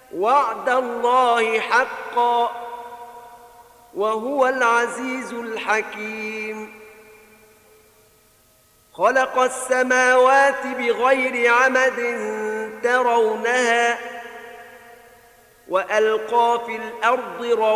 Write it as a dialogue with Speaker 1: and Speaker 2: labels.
Speaker 1: وعد الله حقا وهو العزيز الحكيم. خلق السماوات بغير عمد ترونها وألقى في الأرض رواسي